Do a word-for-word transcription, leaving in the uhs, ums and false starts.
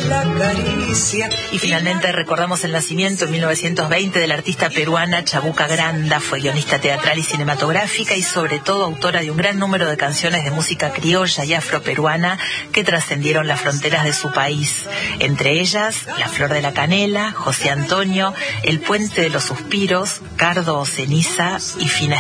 la caricia. Y finalmente recordamos el nacimiento en mil novecientos veinte de la artista peruana Chabuca Granda. Fue guionista teatral y cinematográfica y sobre todo autora de un gran número de canciones de música criolla y afroperuana que trascendieron las fronteras de su país. Entre ellas, La Flor de la Canela, José Antonio, El Puente de los Suspiros, Cardo o Ceniza y Fina